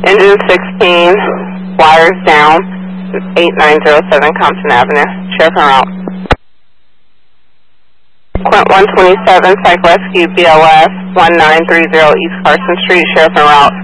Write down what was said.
Engine 16, wires down, 8907 Compton Avenue. Sheriff en route. Quint 127, Psych Rescue BLS, 1930 East Carson Street. Sheriff en route.